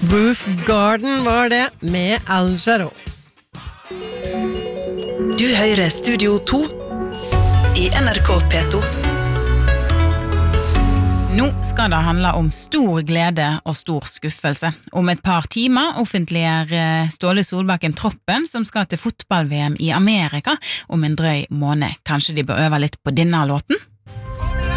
Roof Garden var det med Al Jarreau. Du hører Studio 2 I NRK P2. Nå skal det handle om stor glede og stor skuffelse. Om et par timer offentliggjør Ståle Solbakken troppen som skal til fotball-VM I Amerika om en drøy måned. Kanskje de bør øve litt på denne låten?